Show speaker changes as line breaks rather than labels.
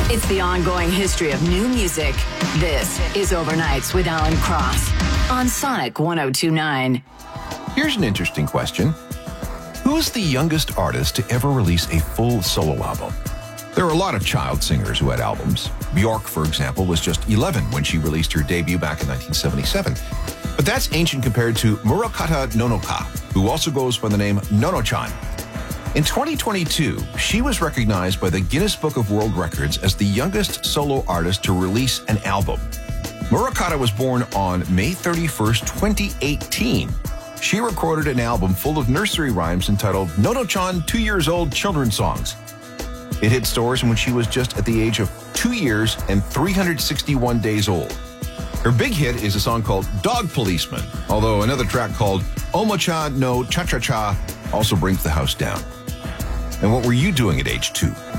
It's the ongoing history of new music. This is Overnights with Alan Cross on Sonic 102.9.
Here's an interesting question. Who's the youngest artist to ever release a full solo album? There are a lot of child singers who had albums. Bjork, for example, was just 11 when she released her debut back in 1977. But that's ancient compared to Murokata Nonoka, who also goes by the name Nono-chan. In 2022, she was recognized by the Guinness Book of World Records as the youngest solo artist to release an album. Murokata was born on May 31st, 2018. She recorded an album full of nursery rhymes entitled Nono-chan 2 Years Old Children's Songs. It hit stores when she was just at the age of 2 years and 361 days old. Her big hit is a song called Dog Policeman, although another track called Omo-cha no Cha-cha-cha also brings the house down. And what were you doing at age 2?